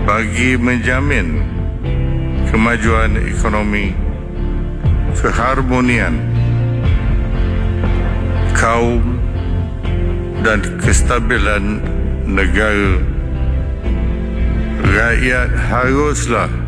bagi menjamin kemajuan ekonomi, keharmonian kaum dan kestabilan negara. Rakyat haruslah